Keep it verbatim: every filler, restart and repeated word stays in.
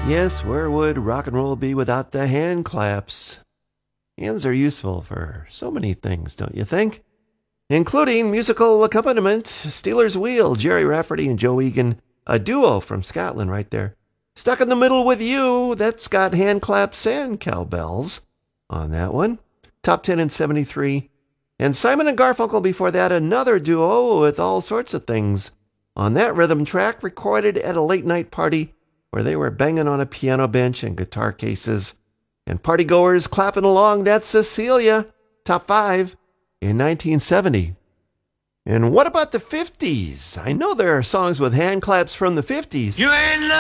Yes, where would rock and roll be without the hand claps? Hands are useful for so many things, don't you think? Including musical accompaniment, Steelers Wheel, Jerry Rafferty and Joe Egan, a duo from Scotland right there. Stuck in the Middle with You, that's got hand claps and cowbells on that one. Top ten in seventy-three. And Simon and Garfunkel before that, another duo with all sorts of things on that rhythm track, recorded at a late night party where they were banging on a piano bench and guitar cases. And partygoers clapping along, that's Cecilia, top five in nineteen seventy. And what about the fifties? I know there are songs with hand claps from the fifties. You ain't